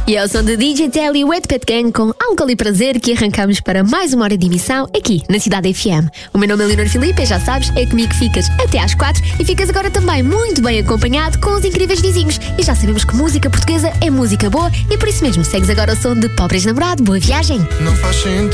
E ao som de DJ Telly e Wet Pet Gang com Álcool e Prazer que arrancamos para mais uma hora de emissão aqui na Cidade FM. O meu nome é Leonor Filipe e já sabes, é comigo que ficas até às 4 e ficas agora também muito bem acompanhado com os incríveis vizinhos. E já sabemos que música portuguesa é música boa e por isso mesmo segues agora o som de Pobres Namorado. Boa viagem! Não faz sentido